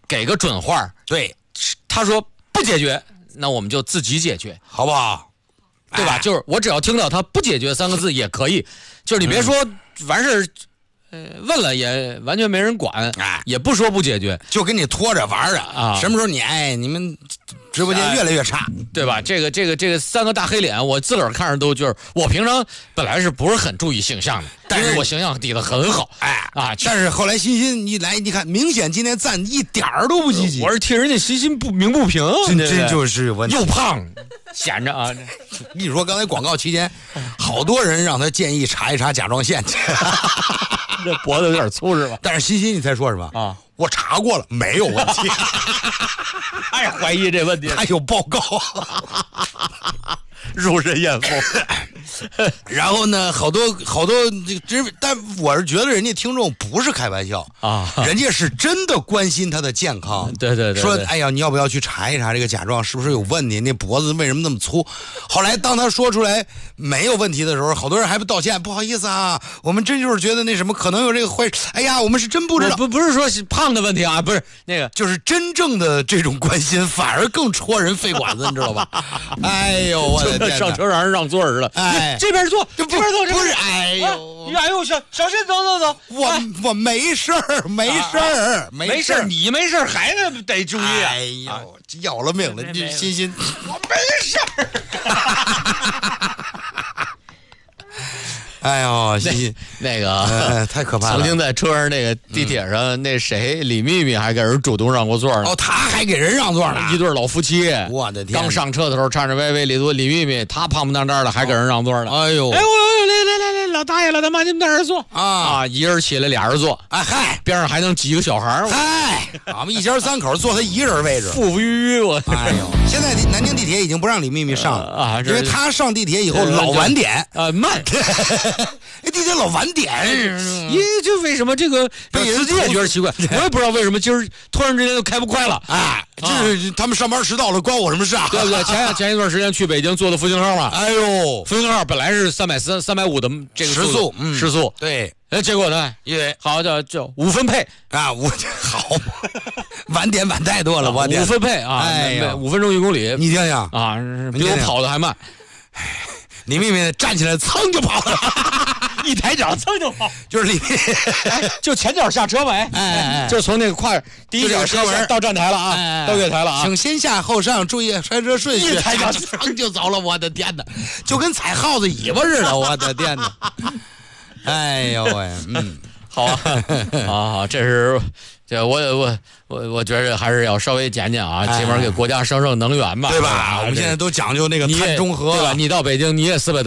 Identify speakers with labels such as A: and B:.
A: 给个准话。
B: 对，
A: 他说不解决，那我们就自己解决，
B: 好不好？
A: 对吧？就是我只要听到他不解决3个字也可以，就是你别说完事问了也完全没人管，也不说不解决，
B: 就跟你拖着玩的
A: 啊。
B: 什么时候你们直播间越来越差，
A: 对吧？这个3个大黑脸，我自个儿看着都就是我平常本来是不是很注意形象的，因为我形象底子很好，
B: 但是后来欣欣一来，你看明显今天赞一点儿都不积极，
A: 我是替人家欣欣不鸣不平，
B: 真就是我
A: 又胖闲着啊。
B: 你说刚才广告期间，好多人让他建议查一查甲状腺去。
A: 这脖子有点粗是吧？
B: 但是欣欣，你猜说什么
A: 啊？
B: 我查过了，没有问题。
A: 太怀疑这问题，
B: 还有报告，
A: 如人眼风。
B: 然后呢，好多但我是觉得人家听众不是开玩笑
A: 啊，
B: 人家是真的关心他的健康。
A: 对，
B: 说哎呀，你要不要去查一查这个甲状是不是有问题？那脖子为什么那么粗？后来当他说出来没有问题的时候，好多人还不道歉，不好意思啊，我们真就是觉得那什么可能有这个坏。哎呀，我们是真不知道，
A: 不是说是胖的问题啊，不是那个，
B: 就是真正的这种关心，反而更戳人肺管子，你知道吧？哎呦，我的天，
A: 上车让人让座似的。
B: 哎，
A: 这边坐，
B: 这边坐，不是，哎呦，
A: 小心，走。
B: 我没事儿，没事儿，
A: 你没事儿，孩子得注意。
B: 哎呦，要了命了，你欣欣，
A: 我没事儿。
B: 哎呦，欣欣，
A: 那个
B: 太可怕了。
A: 曾经在车上那个地铁上，那谁李秘密还给人主动让过座呢。
B: 哦，他还给人让座呢，
A: 一对老夫妻。
B: 我的天！
A: 刚上车的时候颤颤巍巍，李秘密他胖不当当的，还给人让座呢。
B: 哎呦，
A: 哎来，老大爷老大妈，你们在这儿坐啊！一人起来，俩人坐。
B: 哎嗨，
A: 边上还能挤个小孩。
B: 嗨，俺们一家3口坐他一人位置，
A: 富裕我。
B: 哎呦，现在南京地铁已经不让李秘密上了
A: 啊，
B: 因为他上地铁以后老晚点
A: 慢。
B: 地铁老晚点，
A: 就为什么这个司机也觉得奇怪，我也不知道为什么今儿突然之间就开不快了。
B: 哎，就是他们上班迟到了，关我什么事啊？
A: 对不对？前一段时间去北京坐的复兴号嘛，
B: 哎呦，
A: 复兴号本来是330、350的这个时速，
B: 对，
A: 结果呢，
B: 因为
A: 好叫5分配
B: 啊，好，晚点晚太多了，我
A: 5分配啊，
B: 哎呀
A: ，5分钟1公里，
B: 你听听
A: 啊，比我跑的还慢。
B: 李秘密站起来噌就跑了，
A: 一抬脚噌就跑，
B: 就是李秘密，
A: 就前脚下车门，就从那个第一脚车门到站台了啊，到月台了啊，
B: 请先下后上，注意摔车顺序，
A: 一抬脚
B: 噌就走了，我的天哪，就跟踩耗子尾巴似的，我的天哪，哎呦喂，
A: 好啊，好，这是。这我觉得还是要稍微减减啊，起码给国家省能源吧，
B: 对吧？我们现在都讲究那个碳中和，
A: 对吧？你到北京你也400多。